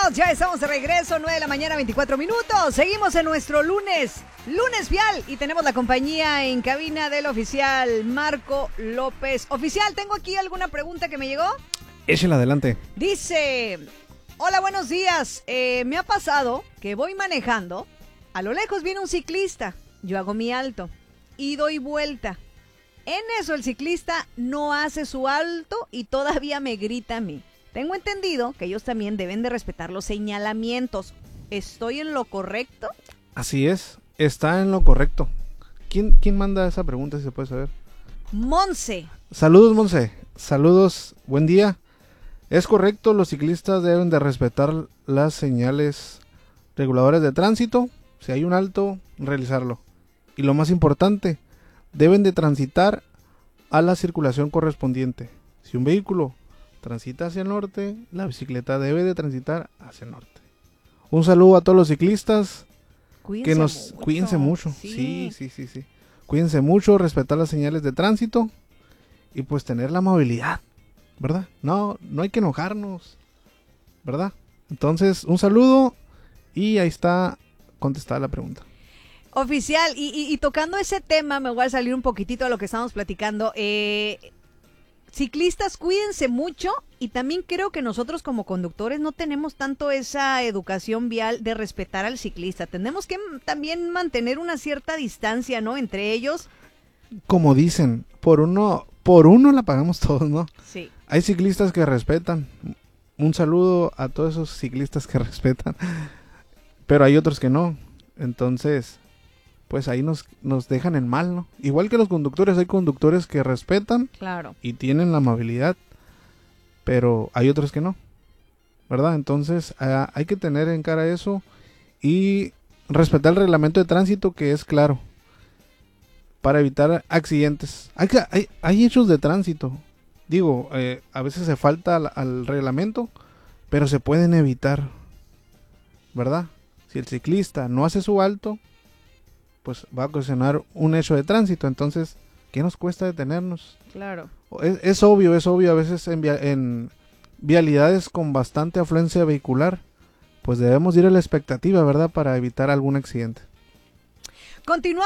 Ya estamos de regreso, 9 de la mañana, 24 minutos. Seguimos en nuestro lunes vial y tenemos la compañía en cabina del oficial Marco López. Oficial, tengo aquí alguna pregunta que me llegó. Échela adelante. Dice, hola, buenos días. Me ha pasado que voy manejando, a lo lejos viene un ciclista, yo hago mi alto y doy vuelta. En eso el ciclista no hace su alto y todavía me grita a mí. Tengo entendido que ellos también deben de respetar los señalamientos. ¿Estoy en lo correcto? Así es, está en lo correcto. ¿Quién manda esa pregunta, si se puede saber? Monse. Saludos, Monse. Saludos, buen día. Es correcto, los ciclistas deben de respetar las señales reguladoras de tránsito. Si hay un alto, realizarlo. Y lo más importante, deben de transitar a la circulación correspondiente. Si un vehículo transita hacia el norte, la bicicleta debe de transitar hacia el norte. Un saludo a todos los ciclistas. Cuídense mucho. Sí. Cuídense mucho, respetar las señales de tránsito y pues tener la movilidad, ¿verdad? No hay que enojarnos, ¿verdad? Entonces, un saludo y ahí está contestada la pregunta. Oficial, y tocando ese tema, me voy a salir un poquitito de lo que estamos platicando. Ciclistas, cuídense mucho y también creo que nosotros como conductores no tenemos tanto esa educación vial de respetar al ciclista. Tenemos que también mantener una cierta distancia, ¿no? Entre ellos. Como dicen, por uno la pagamos todos, ¿no? Sí. Hay ciclistas que respetan. Un saludo a todos esos ciclistas que respetan, pero hay otros que no. Entonces, pues ahí nos dejan en mal, ¿no? Igual que los conductores, hay conductores que respetan, claro, y tienen la amabilidad, pero hay otros que no, ¿verdad? Entonces hay que tener en cara eso y respetar el reglamento de tránsito, que es claro, para evitar accidentes. Hay hechos de tránsito, digo, a veces se falta al reglamento, pero se pueden evitar, ¿verdad? Si el ciclista no hace su alto, pues va a ocasionar un hecho de tránsito. Entonces, ¿qué nos cuesta detenernos? Claro. Es obvio, a veces en vialidades con bastante afluencia vehicular, pues debemos ir a la expectativa, ¿verdad? Para evitar algún accidente. Continuamos.